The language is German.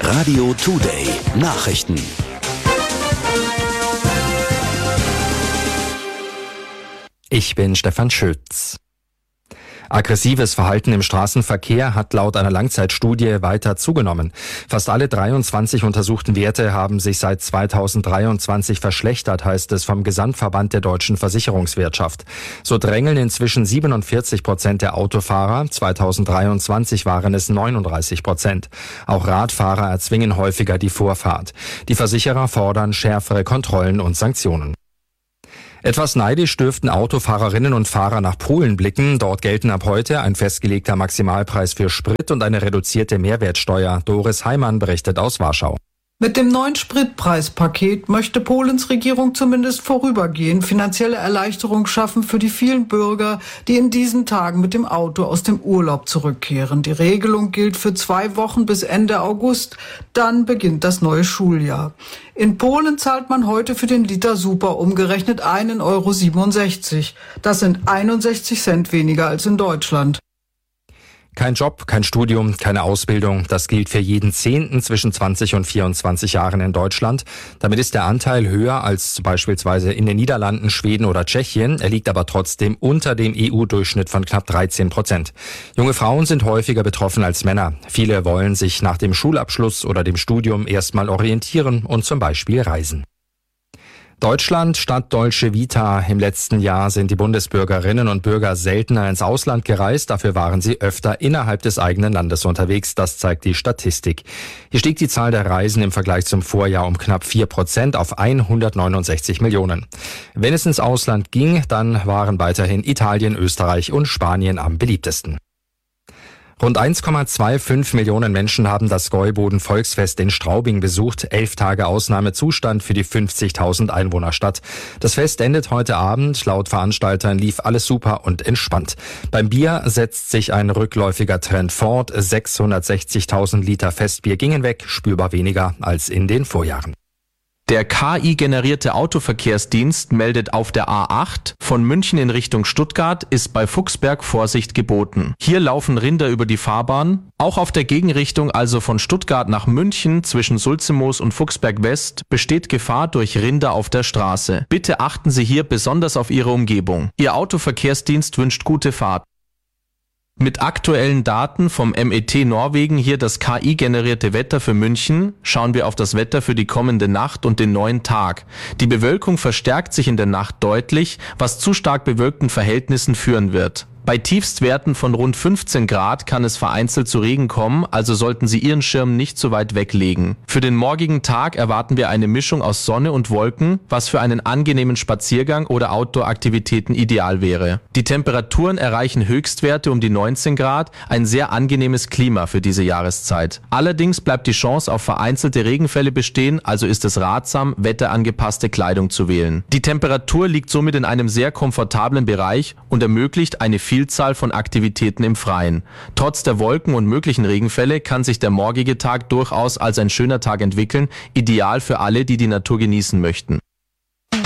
Radio Today Nachrichten. Ich bin Stefan Schütz. Aggressives Verhalten im Straßenverkehr hat laut einer Langzeitstudie weiter zugenommen. Fast alle 23 untersuchten Werte haben sich seit 2023 verschlechtert, heißt es vom Gesamtverband der deutschen Versicherungswirtschaft. So drängeln inzwischen 47% der Autofahrer, 2023 waren es 39%. Auch Radfahrer erzwingen häufiger die Vorfahrt. Die Versicherer fordern schärfere Kontrollen und Sanktionen. Etwas neidisch dürften Autofahrerinnen und Fahrer nach Polen blicken. Dort gelten ab heute ein festgelegter Maximalpreis für Sprit und eine reduzierte Mehrwertsteuer. Doris Heimann berichtet aus Warschau. Mit dem neuen Spritpreispaket möchte Polens Regierung zumindest vorübergehend finanzielle Erleichterung schaffen für die vielen Bürger, die in diesen Tagen mit dem Auto aus dem Urlaub zurückkehren. Die Regelung gilt für 2 Wochen bis Ende August. Dann beginnt das neue Schuljahr. In Polen zahlt man heute für den Liter Super umgerechnet 1,67 €. Das sind 61 Cent weniger als in Deutschland. Kein Job, kein Studium, keine Ausbildung. Das gilt für jeden 10. zwischen 20 und 24 Jahren in Deutschland. Damit ist der Anteil höher als beispielsweise in den Niederlanden, Schweden oder Tschechien. Er liegt aber trotzdem unter dem EU-Durchschnitt von knapp 13%. Junge Frauen sind häufiger betroffen als Männer. Viele wollen sich nach dem Schulabschluss oder dem Studium erstmal orientieren und zum Beispiel reisen. Deutschland statt Dolce Vita. Im letzten Jahr sind die Bundesbürgerinnen und Bürger seltener ins Ausland gereist. Dafür waren sie öfter innerhalb des eigenen Landes unterwegs. Das zeigt die Statistik. Hier stieg die Zahl der Reisen im Vergleich zum Vorjahr um knapp 4% auf 169 Millionen. Wenn es ins Ausland ging, dann waren weiterhin Italien, Österreich und Spanien am beliebtesten. Rund 1,25 Millionen Menschen haben das Gäuboden-Volksfest in Straubing besucht. 11 Tage Ausnahmezustand für die 50.000 Einwohnerstadt. Das Fest endet heute Abend. Laut Veranstaltern lief alles super und entspannt. Beim Bier setzt sich ein rückläufiger Trend fort. 660.000 Liter Festbier gingen weg, spürbar weniger als in den Vorjahren. Der KI-generierte Autoverkehrsdienst meldet auf der A8 von München in Richtung Stuttgart ist bei Fuchsberg Vorsicht geboten. Hier laufen Rinder über die Fahrbahn. Auch auf der Gegenrichtung, also von Stuttgart nach München zwischen Sulzemoos und Fuchsberg West, besteht Gefahr durch Rinder auf der Straße. Bitte achten Sie hier besonders auf Ihre Umgebung. Ihr Autoverkehrsdienst wünscht gute Fahrt. Mit aktuellen Daten vom MET Norwegen hier das KI-generierte Wetter für München, schauen wir auf das Wetter für die kommende Nacht und den neuen Tag. Die Bewölkung verstärkt sich in der Nacht deutlich, was zu stark bewölkten Verhältnissen führen wird. Bei Tiefstwerten von rund 15 Grad kann es vereinzelt zu Regen kommen, also sollten Sie Ihren Schirm nicht zu weit weglegen. Für den morgigen Tag erwarten wir eine Mischung aus Sonne und Wolken, was für einen angenehmen Spaziergang oder Outdoor-Aktivitäten ideal wäre. Die Temperaturen erreichen Höchstwerte um die 19 Grad, ein sehr angenehmes Klima für diese Jahreszeit. Allerdings bleibt die Chance auf vereinzelte Regenfälle bestehen, also ist es ratsam, wetterangepasste Kleidung zu wählen. Die Temperatur liegt somit in einem sehr komfortablen Bereich und ermöglicht eine Vielzahl von Aktivitäten im Freien. Trotz der Wolken und möglichen Regenfälle kann sich der morgige Tag durchaus als ein schöner Tag entwickeln, ideal für alle, die die Natur genießen möchten.